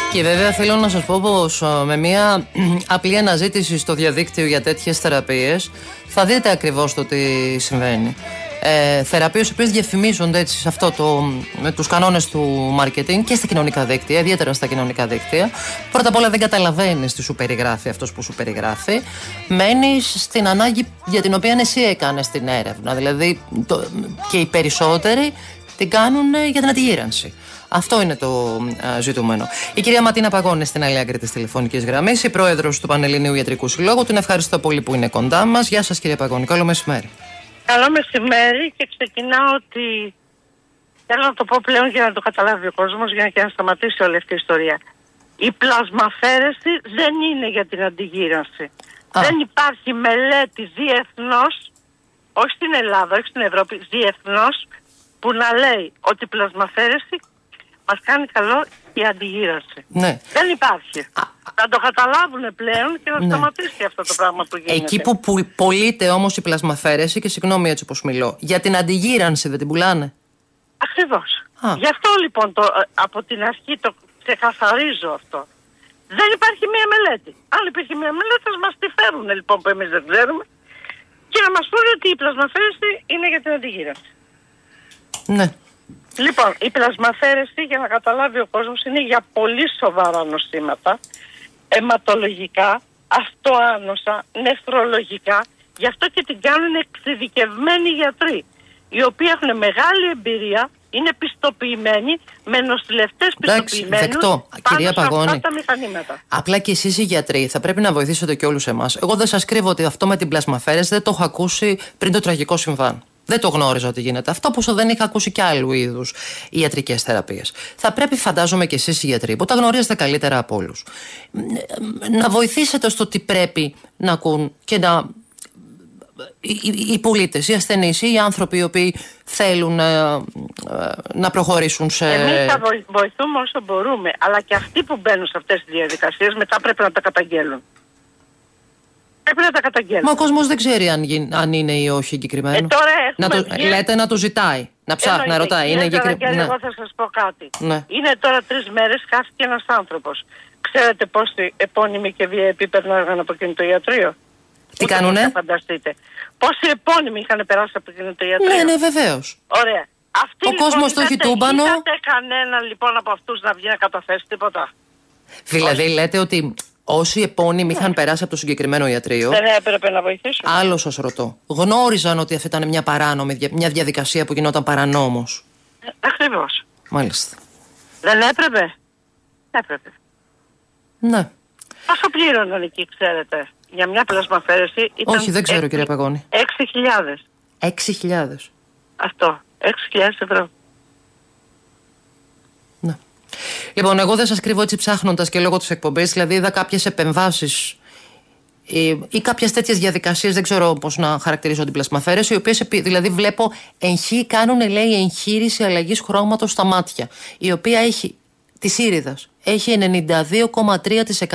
Και βέβαια θέλω να σας πω πως με μια απλή αναζήτηση στο διαδίκτυο για τέτοιες θεραπείες θα δείτε ακριβώς το τι συμβαίνει. Θεραπείες οι οποίες διαφημίζονται έτσι σε αυτό με τους κανόνες του marketing και στα κοινωνικά δίκτυα, ιδιαίτερα στα κοινωνικά δίκτυα. Πρώτα απ' όλα δεν καταλαβαίνεις τι σου περιγράφει αυτός που σου περιγράφει. Μένεις στην ανάγκη για την οποία εσύ έκανες την έρευνα. Δηλαδή και οι περισσότεροι την κάνουν για την αντιγύρανση. Αυτό είναι το ζητούμενο. Η κυρία Ματίνα Παγώνη στην άλλη άκρη της τηλεφωνικής γραμμής, η πρόεδρος του Πανελληνίου Ιατρικού Συλλόγου. Την ευχαριστώ πολύ που είναι κοντά μας. Γεια σας, κυρία Παγώνη. Καλό μεσημέρι. Καλό μεσημέρι και ξεκινάω ότι θέλω να το πω πλέον για να το καταλάβει ο κόσμος, για να σταματήσει όλη αυτή η ιστορία. Η πλασμαφαίρεση δεν είναι για την αντιγύρανση. Δεν υπάρχει μελέτη διεθνώς, όχι στην Ελλάδα, όχι στην Ευρώπη, διεθνώς, που να λέει ότι η πλασμαφαίρεση μας κάνει καλό η αντιγύρανση. Ναι. Δεν υπάρχει. Να το καταλάβουν πλέον και να σταματήσει αυτό το πράγμα που γίνεται. Εκεί που πωλείται όμως η πλασμαφαίρεση, και συγγνώμη έτσι όπως μιλώ, για την αντιγύρανση δεν την πουλάνε? Ακριβώς. Γι' αυτό λοιπόν από την αρχή το ξεκαθαρίζω αυτό. Δεν υπάρχει μία μελέτη. Αν υπήρχε μία μελέτη θα μας τη φέρουν λοιπόν που εμείς δεν ξέρουμε και να μας πούνε ότι η πλασμαφαίρεση είναι για την αντιγύρανση. Ναι. Λοιπόν, η πλασμαφαίρεση, για να καταλάβει ο κόσμος, είναι για πολύ σοβαρά νοσήματα, αιματολογικά, αυτοάνοσα, νεφρολογικά. Γι' αυτό και την κάνουν εξειδικευμένοι γιατροί, οι οποίοι έχουν μεγάλη εμπειρία, είναι πιστοποιημένοι, με νοσηλευτές πιστοποιημένους πάνω σε αυτά τα μηχανήματα. Απλά και εσείς οι γιατροί θα πρέπει να βοηθήσετε και όλους εμάς. Εγώ δεν σας κρύβω ότι αυτό με την πλασμαφαίρεση δεν το έχω ακούσει πριν το τραγικό συμβάν. Δεν το γνώριζα ότι γίνεται αυτό, όπως δεν είχα ακούσει και άλλου είδους ιατρικές θεραπείες. Θα πρέπει, φαντάζομαι, και εσείς οι γιατροί, που τα γνωρίζετε καλύτερα από όλους, να βοηθήσετε στο τι πρέπει να ακούν και οι πολίτες, οι ασθενείς, οι άνθρωποι οι οποίοι θέλουν να προχωρήσουν σε... Εμείς θα βοηθούμε όσο μπορούμε, αλλά και αυτοί που μπαίνουν σε αυτές τις διαδικασίες μετά πρέπει να τα καταγγέλουν. Πρέπει να τα καταγγέλνουν. Μα ο κόσμος δεν ξέρει αν είναι ή όχι εγκεκριμένο. Λέτε να το ζητάει, να ψάχνει, να ρωτάει. Εγώ θα σας πω κάτι. Ναι. Είναι τώρα 3 μέρες χάθηκε ένας άνθρωπος. Ξέρετε πόσοι επώνυμοι και VIP περνάγαν από κινητοϊατρείο? Τι κάνουνε? Θα φανταστείτε. Πόσοι επώνυμοι είχαν περάσει από κινητοϊατρείο? Ναι, βεβαίως. Ωραία. Ο κόσμος το έχει τούμπανο. Δεν κανέναν λοιπόν από αυτούς να βγει να καταθέσει τίποτα? Δηλαδή λέτε ότι όσοι επώνυμοι είχαν περάσει από το συγκεκριμένο ιατρείο, δεν έπρεπε να βοηθήσουν? Άλλο σας ρωτώ. Γνώριζαν ότι αυτή ήταν μια παράνομη, μια διαδικασία που γινόταν παρανόμως? Ακριβώς. Μάλιστα. Δεν έπρεπε? Έπρεπε. Ναι. Πόσο πλήρωναν εκεί, ξέρετε? Για μια πλασμαφαίρεση ήταν... Όχι, δεν ξέρω, κυρία Παγώνη. 6.000. 6.000. Αυτό. 6.000 ευρώ. Ναι. Λοιπόν, εγώ δεν σας κρύβω, έτσι ψάχνοντας και λόγω της εκπομπής, δηλαδή είδα κάποιες επεμβάσεις ή κάποιες τέτοιες διαδικασίες, δεν ξέρω πώς να χαρακτηρίζω την πλασμαφαίρεση, οι οποίες δηλαδή βλέπω κάνουν, λέει, εγχείρηση αλλαγής χρώματος στα μάτια, η οποία έχει της ήριδας έχει 92,3%